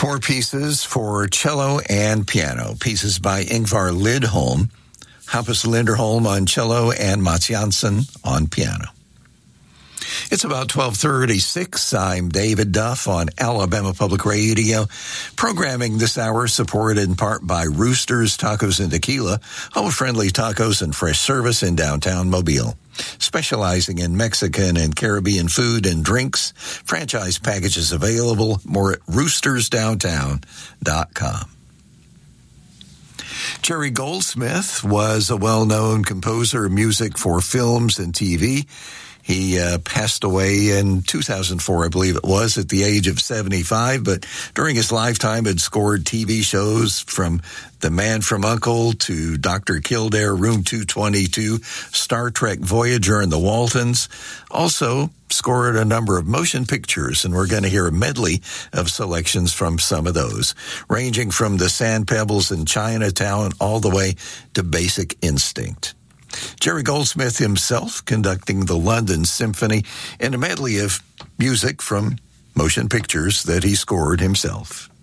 Four pieces for cello and piano. Pieces by Ingvar Lidholm, Hampus Linderholm on cello, and Mats Jansson on piano. It's about 12:36. I'm David Duff on Alabama Public Radio. Programming this hour supported in part by Roosters Tacos and Tequila, home of friendly tacos and fresh service in downtown Mobile. Specializing in Mexican and Caribbean food and drinks. Franchise packages available. More at roostersdowntown.com. Jerry Goldsmith was a well-known composer of music for films and TV. He passed away in 2004, I believe it was, at the age of 75, but during his lifetime had scored TV shows from The Man from U.N.C.L.E. to Dr. Kildare, Room 222, Star Trek Voyager, and The Waltons. Also scored a number of motion pictures, and we're going to hear a medley of selections from some of those, ranging from The Sand Pebbles in Chinatown all the way to Basic Instinct. Jerry Goldsmith himself conducting the London Symphony in a medley of music from motion pictures that he scored himself.